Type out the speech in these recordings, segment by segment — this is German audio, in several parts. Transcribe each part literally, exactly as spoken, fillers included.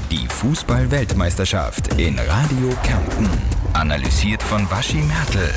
Die Fußball-Weltmeisterschaft in Radio Kärnten. Analysiert von Waschi Mertl.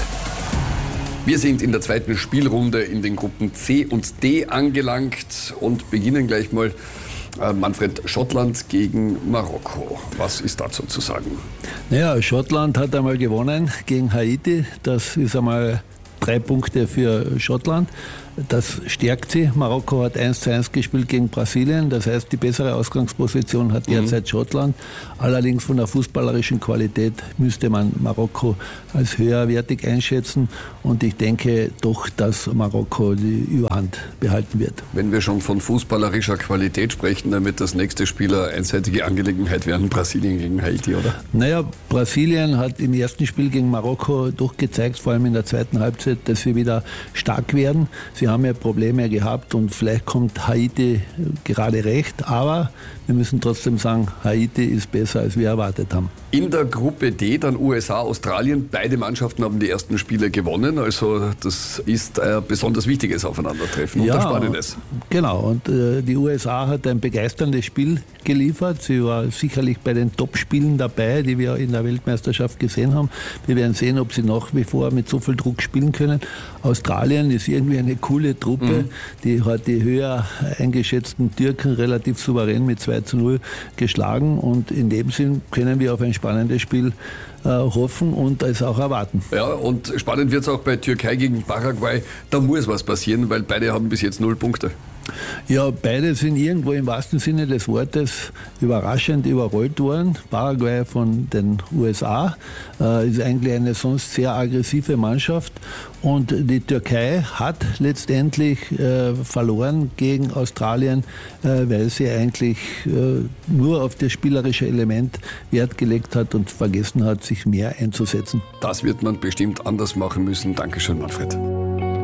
Wir sind in der zweiten Spielrunde in den Gruppen C und D angelangt und beginnen gleich mal. Äh, Manfred, Schottland gegen Marokko. Was ist dazu zu sagen? Naja, Schottland hat einmal gewonnen gegen Haiti. Das ist einmal drei Punkte für Schottland. Das stärkt sie. Marokko hat eins zu eins gespielt gegen Brasilien. Das heißt, die bessere Ausgangsposition hat derzeit mhm. Schottland. Allerdings von der fußballerischen Qualität müsste man Marokko als höherwertig einschätzen. Und ich denke doch, dass Marokko die Überhand behalten wird. Wenn wir schon von fußballerischer Qualität sprechen, dann wird das nächste Spiel eine einseitige Angelegenheit werden. Brasilien gegen Haiti, oder? Naja, Brasilien hat im ersten Spiel gegen Marokko doch gezeigt, vor allem in der zweiten Halbzeit, dass sie wieder stark werden. Sie haben ja Probleme gehabt und vielleicht kommt Haiti gerade recht, aber wir müssen trotzdem sagen, Haiti ist besser, als wir erwartet haben. In der Gruppe D dann U S A, Australien. Beide Mannschaften haben die ersten Spiele gewonnen, also das ist ein besonders wichtiges Aufeinandertreffen und ja, ein spannendes. Genau, und äh, die U S A hat ein begeisterndes Spiel geliefert. Sie war sicherlich bei den Top-Spielen dabei, die wir in der Weltmeisterschaft gesehen haben. Wir werden sehen, ob sie nach wie vor mit so viel Druck spielen können. Australien ist irgendwie eine coole Truppe, mhm. die hat die höher eingeschätzten Türken relativ souverän mit zwei zu null geschlagen und in dem Sinn können wir auf ein spannendes Spiel äh, hoffen und es auch erwarten. Ja, und spannend wird es auch bei Türkei gegen Paraguay. Da muss was passieren, weil beide haben bis jetzt null Punkte. Ja, beide sind irgendwo im wahrsten Sinne des Wortes überraschend überrollt worden. Paraguay von den U S A äh, ist eigentlich eine sonst sehr aggressive Mannschaft und die Türkei hat letztendlich äh, verloren gegen Australien, äh, weil sie eigentlich äh, nur auf das spielerische Element Wert gelegt hat und vergessen hat, sich mehr einzusetzen. Das wird man bestimmt anders machen müssen. Dankeschön, Manfred.